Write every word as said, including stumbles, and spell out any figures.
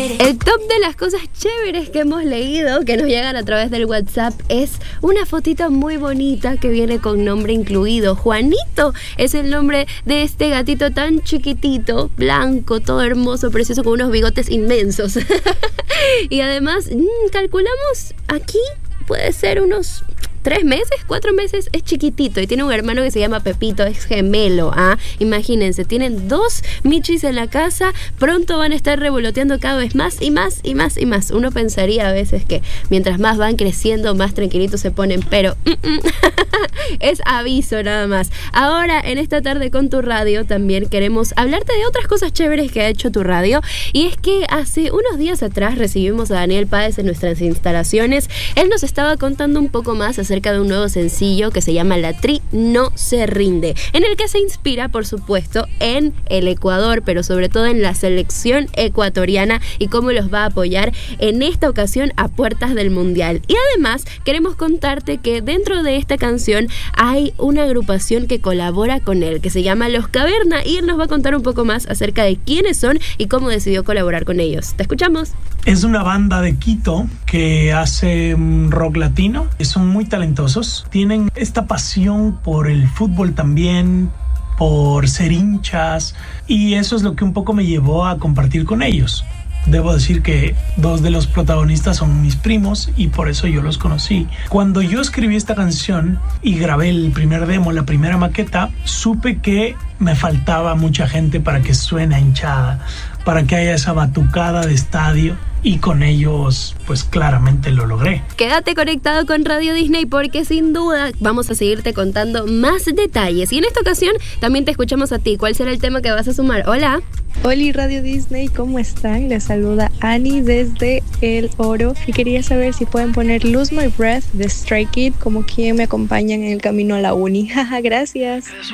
El top de las cosas chéveres que hemos leído, que nos llegan a través del WhatsApp, es una fotito muy bonita que viene con nombre incluido. Juanito es el nombre de este gatito tan chiquitito, blanco, todo hermoso, precioso, con unos bigotes inmensos. Y además, mmm, calculamos aquí, puede ser unos tres meses, cuatro meses, es chiquitito y tiene un hermano que se llama Pepito, es gemelo, ¿ah? Imagínense, tienen dos michis en la casa, pronto van a estar revoloteando cada vez más y más y más y más. Uno pensaría a veces que mientras más van creciendo, más tranquilitos se ponen, pero mm, mm, es aviso nada más. Ahora, en esta tarde con tu radio, también queremos hablarte de otras cosas chéveres que ha hecho tu radio, y es que hace unos días atrás recibimos a Daniel Páez en nuestras instalaciones. Él nos estaba contando un poco más acerca acerca de un nuevo sencillo que se llama La Tri No Se Rinde, en el que se inspira, por supuesto, en el Ecuador, pero sobre todo en la selección ecuatoriana y cómo los va a apoyar en esta ocasión a puertas del Mundial. Y además queremos contarte que dentro de esta canción hay una agrupación que colabora con él, que se llama Los Caverna, y él nos va a contar un poco más acerca de quiénes son y cómo decidió colaborar con ellos. Te escuchamos. Es una banda de Quito que hace rock latino. Son muy talentosos. Tienen esta pasión por el fútbol también, por ser hinchas, y eso es lo que un poco me llevó a compartir con ellos. Debo decir que dos de los protagonistas son mis primos y por eso yo los conocí. Cuando yo escribí esta canción y grabé el primer demo, la primera maqueta, supe que me faltaba mucha gente para que suene hinchada, para que haya esa batucada de estadio, y con ellos pues claramente lo logré. Quédate conectado con Radio Disney porque sin duda vamos a seguirte contando más detalles, y en esta ocasión también te escuchamos a ti. ¿Cuál será el tema que vas a sumar? Hola. Hola Radio Disney, ¿cómo están? Les saluda Annie desde El Oro y quería saber si pueden poner Lose My Breath de Stray Kids como quien me acompañan en el camino a la uni. Gracias.